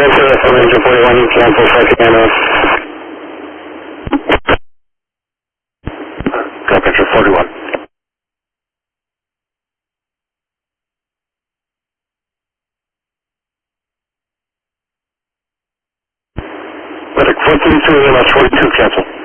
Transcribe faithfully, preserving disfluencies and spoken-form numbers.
Ventura from Ranger forty-one, you cancel second ambulance. Got Ventura forty-one. Medic four thirty-two, ambulance forty-two, cancel.